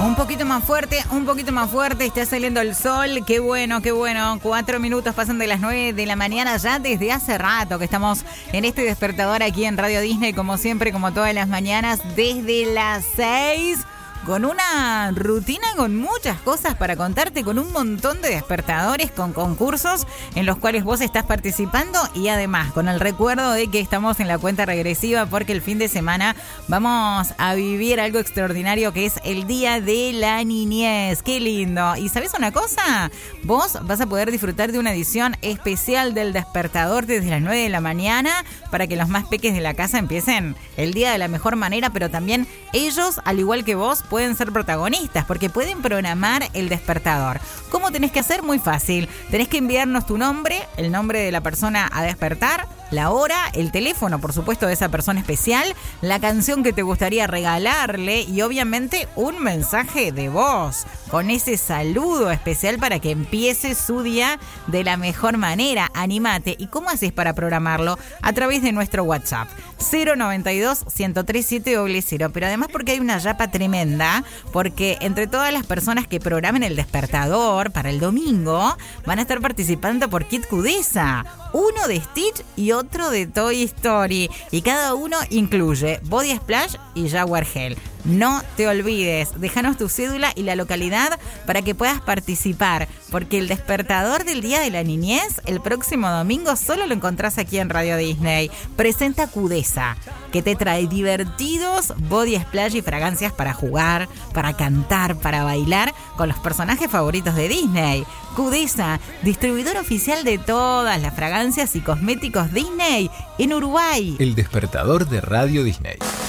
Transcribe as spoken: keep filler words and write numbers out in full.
Un poquito más fuerte, un poquito más fuerte, está saliendo el sol, qué bueno, qué bueno. Cuatro minutos pasan de las nueve de la mañana ya desde hace rato que estamos en este despertador aquí en Radio Disney, como siempre, como todas las mañanas, desde las seis. Con una rutina con muchas cosas para contarte, con un montón de despertadores, con concursos en los cuales vos estás participando y además con el recuerdo de que estamos en la cuenta regresiva porque el fin de semana vamos a vivir algo extraordinario que es el Día de la Niñez. ¡Qué lindo! ¿Y sabés una cosa? Vos vas a poder disfrutar de una edición especial del despertador desde las nueve de la mañana para que los más peques de la casa empiecen el día de la mejor manera, pero también ellos, al igual que vos, pueden ser protagonistas porque pueden programar el despertador. ¿Cómo tenés que hacer? Muy fácil. Tenés que enviarnos tu nombre, el nombre de la persona a despertar, la hora, el teléfono, por supuesto, de esa persona especial, la canción que te gustaría regalarle y obviamente un mensaje de voz con ese saludo especial para que empiece su día de la mejor manera. Anímate. ¿Y cómo haces para programarlo? A través de nuestro WhatsApp cero noventa y dos, ciento tres, siete cero cero. Pero además porque hay una yapa tremenda, porque entre todas las personas que programen el despertador para el domingo van a estar participando por Kit Cudesa, uno de Stitch y otro de Toy Story, y cada uno incluye Body Splash y Shower Gel. No te olvides, déjanos tu cédula y la localidad para que puedas participar, porque el despertador del Día de la Niñez el próximo domingo solo lo encontrás aquí en Radio Disney. Presenta Cudesa, que te trae divertidos body splash y fragancias para jugar, para cantar, para bailar con los personajes favoritos de Disney. Cudesa, distribuidor oficial de todas las fragancias y cosméticos Disney en Uruguay. El despertador de Radio Disney.